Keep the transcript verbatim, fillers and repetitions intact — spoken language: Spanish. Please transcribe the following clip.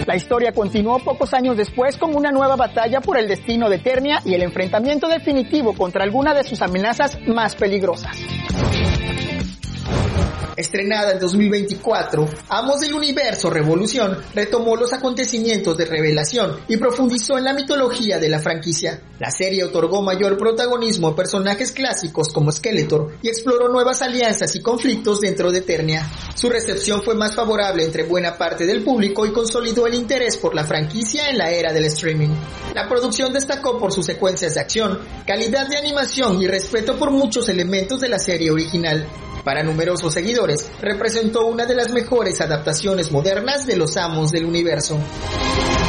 La historia continuó pocos años después con una nueva batalla por el destino de Eternia y el enfrentamiento definitivo contra alguna de sus amenazas más peligrosas. Estrenada en dos mil veinticuatro, Amos del Universo Revolución retomó los acontecimientos de Revelación y profundizó en la mitología de la franquicia. La serie otorgó mayor protagonismo a personajes clásicos como Skeletor y exploró nuevas alianzas y conflictos dentro de Eternia. Su recepción fue más favorable entre buena parte del público y consolidó el interés por la franquicia en la era del streaming. La producción destacó por sus secuencias de acción, calidad de animación y respeto por muchos elementos de la serie original. Para numerosos seguidores, representó una de las mejores adaptaciones modernas de los Amos del Universo.